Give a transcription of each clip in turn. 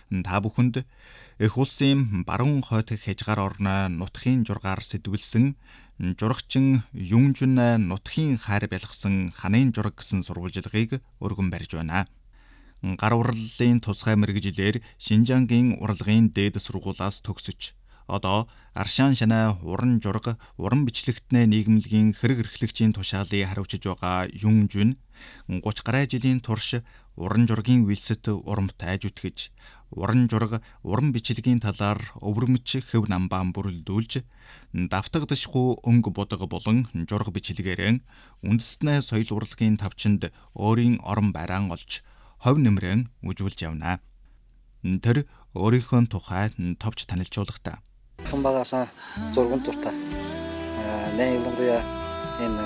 та бүхэнд их улсын баруун хойд хязгаар орны нутгийн жургаар сэтвэлсэн журагчин Юнжүн нутгийн хайр бялгасан ханын жураг гэсэн сурвалжилгыг өргөн барьж байна. Гар урлалын тусгай мэргэжилээр Шинжангийн урлагийн дээд сургуулиас төгсөж одоо Аршаан Шанай уран жураг, уран бичлэгтний нийгэмлэгийн хэрэг эрхлэгчийн тушаалыг хариуцж байгаа Юнжүн 30 гаруй жилийн турш уран жургийн үйлсэт урамтай жүтгэж, уран жураг, уран бичлэгийн талаар өвөрмөч хэв намбаан бүрэлдүүлж, давтагдшгүй өнгө бодог болон жураг бичлэгээр үндэстний соёл урлагийн тавчинд өөрийн орон байраан олж, ховь нэмрэн үжүүлж явна. Тэр өөрийнхөө тухай товч танилцуулгахдаа Хамбагасан зурган дуртай. Нээлгэрээ энэ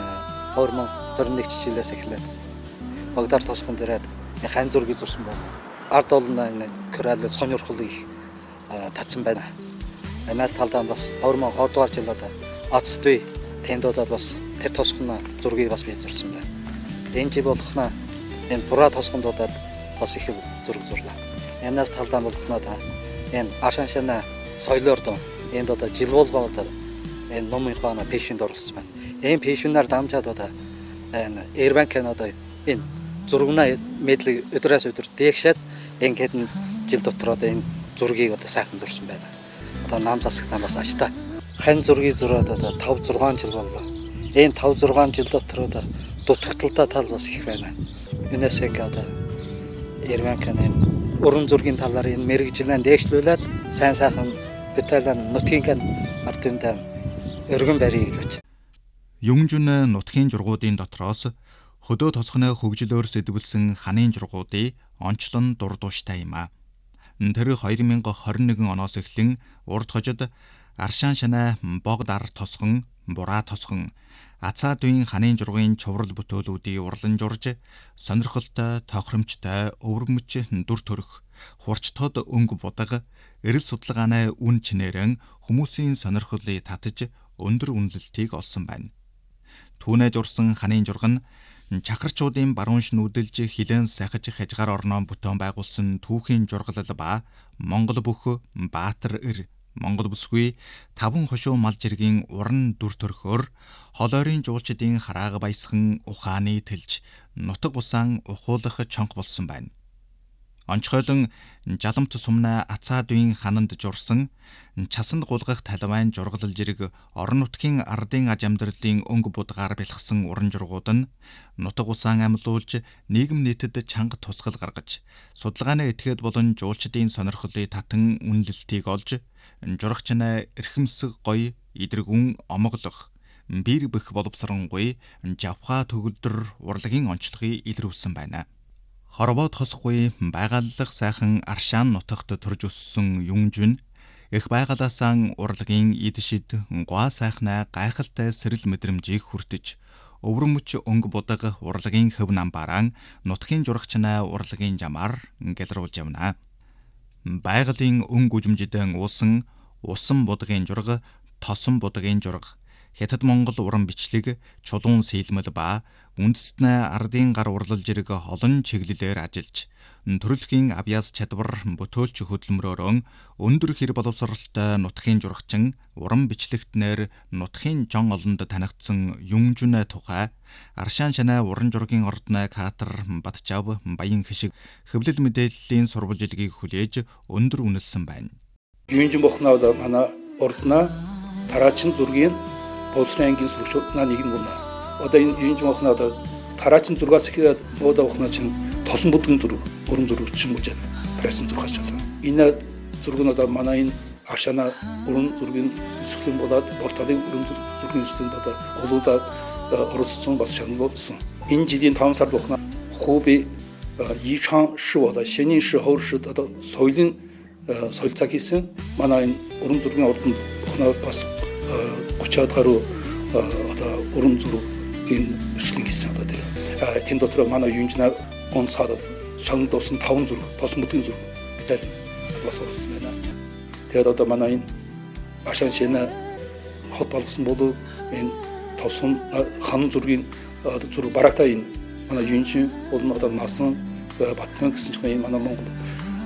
2021 жилээс эхлээд Багдаар тосгон дээрээ хань зургийг зурсан байна. Ард олон энэ коралын сонирхол их татсан байна. Энэс талдаа бас 2020 дугаар жилд Ацтви тэндодод бас тэр тосгон зургийг бас бий зурсан байна. Энэ жил болохна энэ бураа тосгондодод бас их зураг зурлаа. Энэс талдаа болохна та энэ Аршаан Шанай соёлоор энд одоо жил болгоод энэ номынхоо пэшэнд орсон байна. Энэ пэшнээр дамжаад одоо энэ Эрбанкэн одоо энэ зургнаа мэдлэг өдрөөс өдөр дээгшээд ингээд жил дотор одоо энэ зургийг одоо сайхан зурсан байна. Одоо нам засагтаа бас ажтай. Хань зургийг зураад одоо 5 6 жил боллоо. Энэ 5 6 жил дотор одоо дутагдaltaй тал бас их байна. Юнэсэг одоо Эрбанкэн энэ уран зургийн талаар энэ мэрэгжилэн дээгшлүүлээд сайн сайхан Италиан нутгийн ард түмэн өргөн барьж гэж. Юнжүн нутгийн жургуудын дотроос хөдөө тосгоны хөгжлөөр сэдвэлсэн ханын жургуудыг онцлон дурдууштай юм а. Тэр 2021 оноос эхлэн урд хожид Аршаан Шанай Богдар тосгон, бураа тосгон, Ацаад үеийн ханын жургын чуврал бүтээлүүдийг урлан журж, сонирхолтой, тохиромжтой, өвөрмөч дүр төрх, хурцтод өнгө будаг, эрэл судалгааны үн чинээрэн хүмүүсийн сонирхлыг татаж өндөр үнэлэлтийг олсон байна. Түүнээ журсан ханын жураг нь чахарчуудын баруун шнүүдэлж хилэн сахиж хязгаар орноо бүтээн байгуулсан түүхийн жургалал ба Монгол бүх Баатар эр, Монгол бүсгүй таван хошуу мал жиргийн уран дүр төрхөөр холойрын жуулчдын хараага баясхан ухааны тэлж нутаг усаан ухуулах чонх болсон байна. Онцгойлон жаламт сумнаа Ацаад үеийн хананд журсан часанд гулгах талвайн жургалал жирэг орон нутгийн ардын аж амьдралын өнгө будгаар бэлгсэн уран жургууд нь нутаг усаан амьлуулж нийгэм нийтэд чанга тусгал гаргаж судалгааны этгээд болон жуулчдын сонирхлыг татан үнэлэлтийг олж журагчнаа эрхэмсэг гоё идрэгүн омоглох бэр бэх боловсронгуй жавха төгөлдөр урлагийн онцлогыг илрүүлсэн байна. Хорвоо тосхгүй байгаллах сайхан Аршаан нутагт төрж өссөн Юнжүн их байгалаасаа урлагийн идшид гуа сайхнаа гайхалтай сэрэл мэдрэмжийг хүртэж өвөрмөч өнгө будаг урлагийн хөв намбараа нутгийн журагчнаа урлагийн жамаар гэлруулж явна. Байгалийн өнгө үжимжидэн усан будгийн жураг, тосон будгийн жураг, Хятад Монгол уран бичлэг, чулуун сийлмэл ба үндэстний ардын гар урлал жирэг олон чиглэлээр ажиллаж, төрөлхийн авьяас чадвар бүтөөлч хөдөлмөрөөрөө өндөр хэр боловсролтой нутгийн журагчин уран бичлэгтнэр нутгийн жон олонд танигдсан Юнжүн тухай Аршаан Шанай уран жургийн ордны Катар Батчав баян хишиг хэвлэл мэдээллийн сурвалжилгийг хүлээж өндөр үнэлсэн байна. Юнжүн бохнаад манай ордна тараачин зургийн боловсрын ангийн сурагчдаа нэг нь гүнэ. Одоо энэ Юнжүн бохнаад тараачин зургаас ихээд бууда бохнаа чинь тосон бүдгэн зураг, уран зураг чинь гэж байна. Тараачин зургаас. Энэ зураг нь одоо манай энэ Аршаана уран зургийн өсгөлэн болоод порталын уран зургийн өсгөлөнд одоо олуудаа оролцсон бас шагналуулсан. Энэ жилийн 5 сард бохнаа Хубей Йичан ш болоо Шэнийн ш ховршид одоо соёлын соёлцоо хийсэн. Манай энэ уран зургийн ордонд бохнаа бас 30-аад гаруй одоо уран зургийн өсгөлэн хийсэн одоо тийм. Тэн дотор манай Юнжүн онцгойд шагналуулсан 5 зураг, тосон бүдгэн зураг бүтээл бас орсон байна. Тэгээд одоо манай энэ Аршаан Шанай хот болгосон болов энэ тосон хан зургийн зураг барагтай энэ манай Юнжүн болон одоо насан Батман гэсэн чинь манай Монгол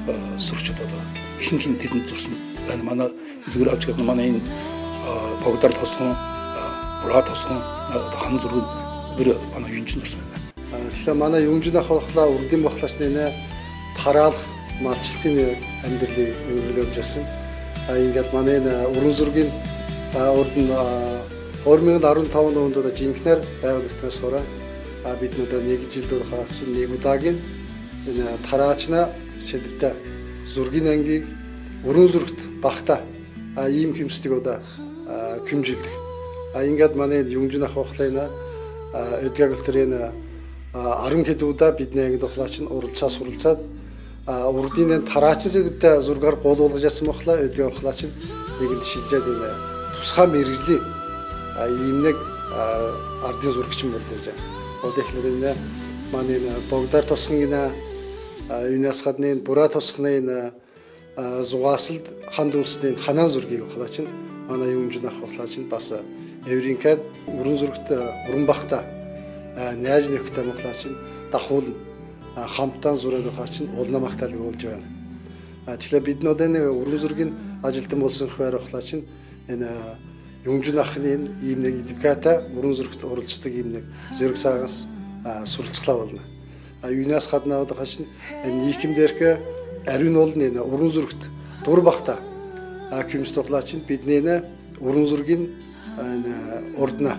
сурагчид одоо хин тэдэнд зурсан байна. Манай илгэр авч гэх манай энэ богдар тосхон бураа тосхон хан зураг бүр манай юунчин зурсан байна. Тэгэхээр манай юмжинах бахлаа урдын бахлаач нэ тараалах малчлахын амьдралыг өргөлөж жасан. Ингээд манай уран зургийн урд нь 2015 онд жинхнэр байгуулагдсанаас хойш бид нэг жилд хаагч нэг удаагийн энэ тараачна сэдвтэ зургийн ангийг уран зурагт багта ийм хэмсдэг удаа хэмжилдэг. Ингээд манай юмжинах бахлаа эдгэгөлтрийн 10 хэд удаа бидний ангид бахлаач нь суралцаад урдын тараачин сэдвтэ зургаар гуулуулгаж ясан бахлаа эдгэ бахлаач нь нэгэнд шилжээд тусгай мэрэгжлийн ийм нэг ардын зурагчин болж байна. Одоохлоор энэ манай богдар тосгоны юунаас гадна бураа тосгоны зугаасалд ханд үлсний ханаа зургийг бахлаач нь манай юмжинах бахлаач нь бас эвринкан уран зурагт уран багта найз нөхдөд бахлаач нь дахуулна хамтан зураг бахлаач нь улна магтаалыг болж байна. Тэгэхээр бид нэг уран зургийн ажилтан болсон хойр бахлаач нь энэ юмжинахны ийм нэг эдвоката уран зурагт оролцдог ийм нэг зэрэг саагаас суралцлаа болно. Юунаас гадна бахлаач нь нийгэмдэрх ариун бол энэ уран зурагт дур багта хэмжиж бахлаач нь бидний уран зургийн урдна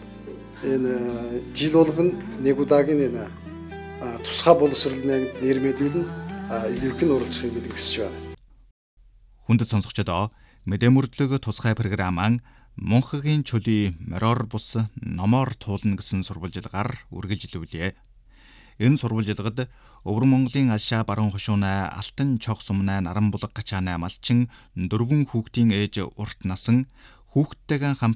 энэ жил болгон нэг удаагийн энэ тусгай боловсролыг нэрмэдүүлэн илүүх нь оролцохыг бид хүсэж байна. Хүндэт сонсогчдоо мэдэмүрдлэг тусгай програм Монхогийн чөлий мороор бус номоор туулна гэсэн сурвалжилгаар үргэлжлүүлье. Энэ сурвалжилгад Өвөр Монголын Алшаа баруун хошууна Алтан чог сумна Наран булаг гачаана малчин 4 хүүхдийн ээж урт насан хүүхдтэйгэн хамт